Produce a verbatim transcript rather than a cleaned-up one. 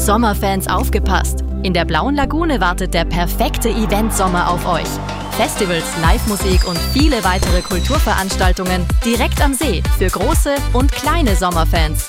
Sommerfans, aufgepasst! In der Blauen Lagune wartet der perfekte Eventsommer auf euch. Festivals, Live-Musik und viele weitere Kulturveranstaltungen direkt am See für große und kleine Sommerfans.